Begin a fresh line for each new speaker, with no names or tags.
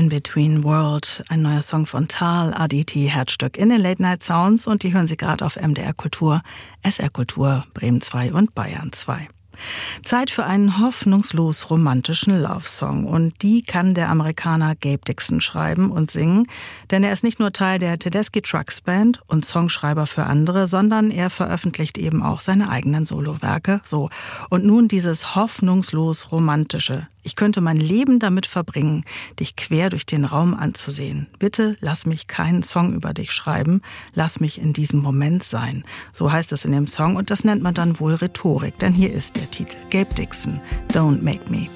In Between World, ein neuer Song von Tal, Aditi, Herzstück in den Late Night Sounds, und die hören Sie gerade auf MDR Kultur, SR Kultur, Bremen 2 und Bayern 2. Zeit für einen hoffnungslos romantischen Love-Song, und die kann der Amerikaner Gabe Dixon schreiben und singen, denn er ist nicht nur Teil der Tedeschi Trucks Band und Songschreiber für andere, sondern er veröffentlicht eben auch seine eigenen Solowerke. So, und nun dieses hoffnungslos romantische. Ich könnte mein Leben damit verbringen, dich quer durch den Raum anzusehen. Bitte lass mich keinen Song über dich schreiben, lass mich in diesem Moment sein. So heißt es in dem Song, und das nennt man dann wohl Rhetorik, denn hier ist der Titel: Gabe Dixon, Don't Make Me.